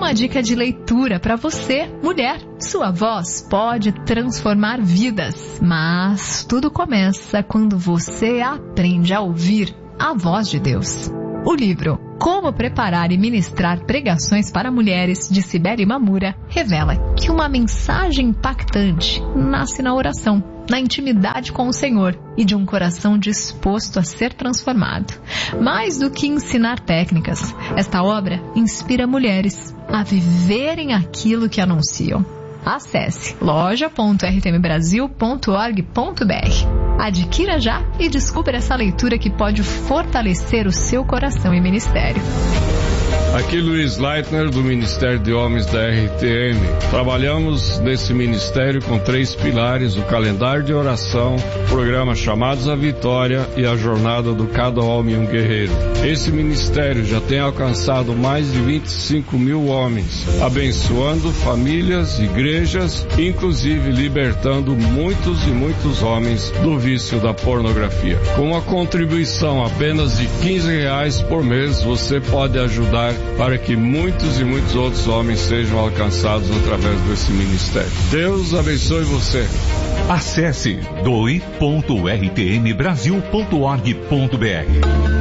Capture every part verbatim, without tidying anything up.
uma dica de leitura para você, mulher. Sua voz pode transformar vidas, mas tudo começa quando você aprende a ouvir a voz de Deus. O livro Como Preparar e Ministrar Pregações para Mulheres, de Cibele Mamura, revela que uma mensagem impactante nasce na oração, na intimidade com o Senhor e de um coração disposto a ser transformado. Mais do que ensinar técnicas, esta obra inspira mulheres a viverem aquilo que anunciam. Acesse loja ponto r t m brasil ponto org ponto b r. Adquira já e descubra essa leitura que pode fortalecer o seu coração e ministério. Aqui Luiz Leitner, do Ministério de Homens da R T M. Trabalhamos nesse ministério com três pilares: o calendário de oração, o programa Chamados à Vitória e a jornada do Cada Homem um Guerreiro. Esse ministério já tem alcançado mais de vinte e cinco mil homens, abençoando famílias, igrejas, inclusive libertando muitos e muitos homens do vício da pornografia. Com uma contribuição apenas de quinze reais por mês, você pode ajudar para que muitos e muitos outros homens sejam alcançados através desse ministério. Deus abençoe você. Acesse doe ponto r t m brasil ponto org ponto b r.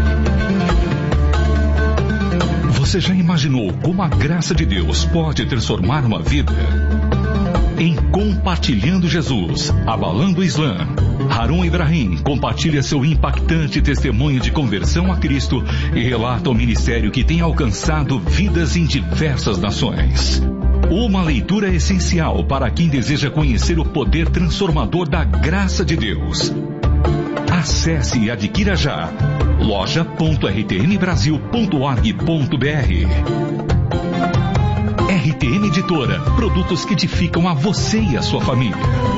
Você já imaginou como a graça de Deus pode transformar uma vida? Em Compartilhando Jesus, Abalando o Islã, Harun Ibrahim compartilha seu impactante testemunho de conversão a Cristo e relata o ministério que tem alcançado vidas em diversas nações. Uma leitura essencial para quem deseja conhecer o poder transformador da graça de Deus. Acesse e adquira já loja ponto r t m brasil ponto org ponto b r. R T M Editora, produtos que edificam a você e a sua família.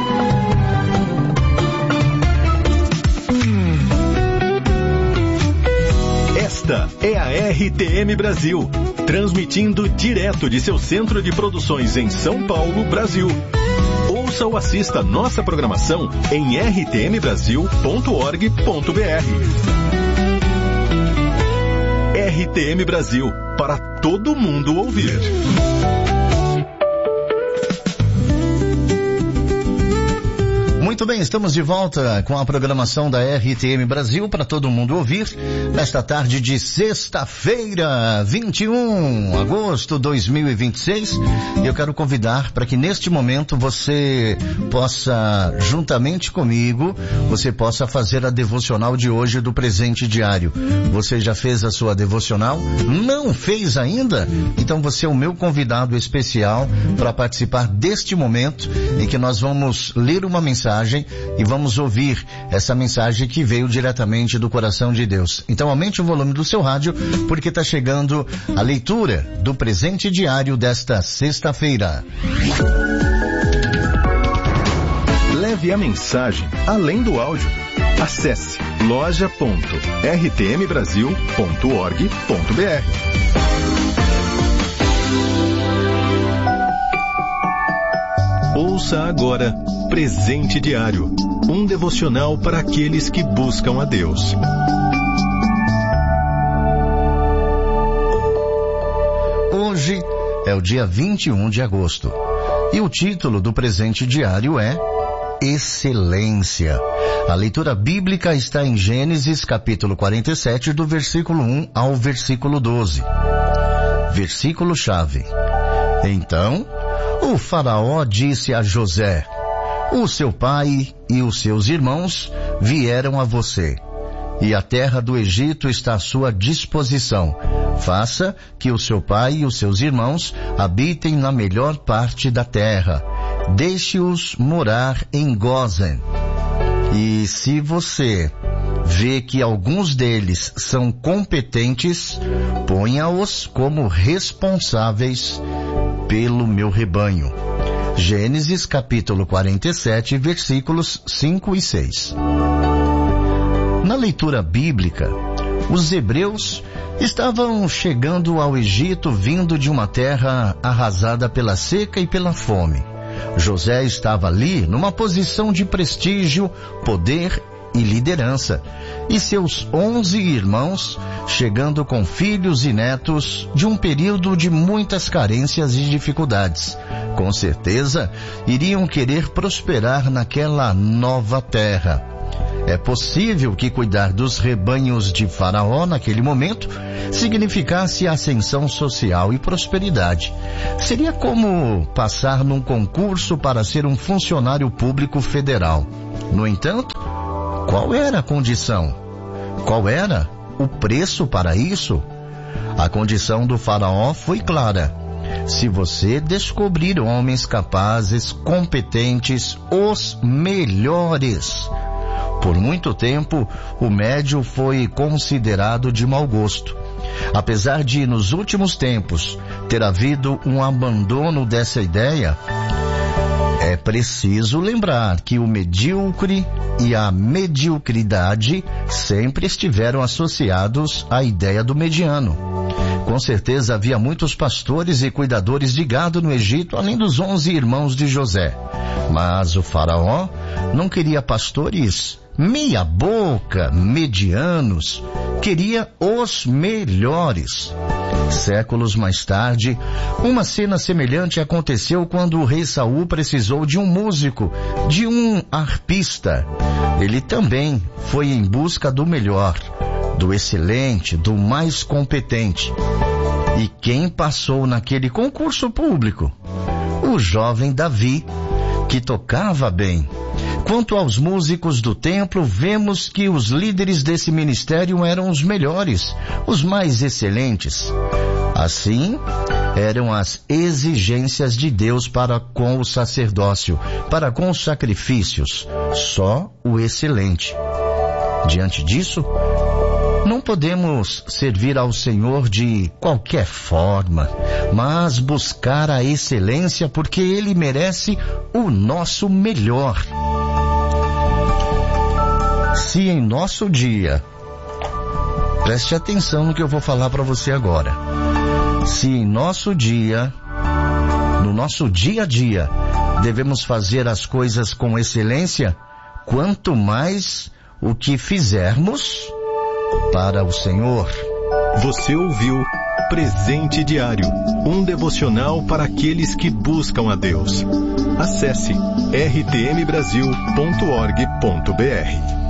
Esta é a R T M Brasil, transmitindo direto de seu centro de produções em São Paulo, Brasil. Ouça ou assista nossa programação em r t m brasil ponto org ponto b r. R T M Brasil, para todo mundo ouvir. Muito bem, estamos de volta com a programação da R T M Brasil para todo mundo ouvir, nesta tarde de sexta-feira, vinte e um de agosto de dois mil e vinte e seis. Eu quero convidar para que neste momento você possa, juntamente comigo, você possa fazer a devocional de hoje do presente diário. Você já fez a sua devocional? Não fez ainda? Então você é o meu convidado especial para participar deste momento em que nós vamos ler uma mensagem e vamos ouvir essa mensagem que veio diretamente do coração de Deus. Então aumente o volume do seu rádio, porque está chegando a leitura do presente diário desta sexta-feira. Leve a mensagem além do áudio. Acesse loja ponto r t m brasil ponto org ponto b r. Ouça agora Presente Diário, um devocional para aqueles que buscam a Deus. Hoje é o dia vinte e um de agosto e o título do Presente Diário é Excelência. A leitura bíblica está em Gênesis capítulo quarenta e sete, do versículo um ao versículo doze. Versículo-chave. Então, o faraó disse a José: o seu pai e os seus irmãos vieram a você, e a terra do Egito está à sua disposição. Faça que o seu pai e os seus irmãos habitem na melhor parte da terra. Deixe-os morar em Gósen. E se você vê que alguns deles são competentes, ponha-os como responsáveis pelo meu rebanho. Gênesis capítulo quarenta e sete, versículos cinco e seis. Na leitura bíblica, os hebreus estavam chegando ao Egito vindo de uma terra arrasada pela seca e pela fome. José estava ali numa posição de prestígio, poder e liderança, e seus onze irmãos, chegando com filhos e netos de um período de muitas carências e dificuldades. Com certeza, iriam querer prosperar naquela nova terra. É possível que cuidar dos rebanhos de Faraó naquele momento significasse ascensão social e prosperidade. Seria como passar num concurso para ser um funcionário público federal. No entanto, qual era a condição? Qual era o preço para isso? A condição do Faraó foi clara. Se você descobrir homens capazes, competentes, os melhores. Por muito tempo, o médio foi considerado de mau gosto. Apesar de, nos últimos tempos, ter havido um abandono dessa ideia, é preciso lembrar que o medíocre e a mediocridade sempre estiveram associados à ideia do mediano. Com certeza havia muitos pastores e cuidadores de gado no Egito, além dos onze irmãos de José. Mas o faraó não queria pastores meia boca, medianos, queria os melhores. Séculos mais tarde, uma cena semelhante aconteceu quando o rei Saul precisou de um músico, de um arpista. Ele também foi em busca do melhor, do excelente, do mais competente. E quem passou naquele concurso público? O jovem Davi, que tocava bem. Quanto aos músicos do templo, vemos que os líderes desse ministério eram os melhores, os mais excelentes. Assim, eram as exigências de Deus para com o sacerdócio, para com os sacrifícios, só o excelente. Diante disso, não podemos servir ao Senhor de qualquer forma, mas buscar a excelência porque Ele merece o nosso melhor. Se em nosso dia, preste atenção no que eu vou falar para você agora. Se em nosso dia, no nosso dia a dia, devemos fazer as coisas com excelência, quanto mais o que fizermos para o Senhor. Você ouviu Presente Diário, um devocional para aqueles que buscam a Deus. Acesse r t m brasil ponto org ponto b r.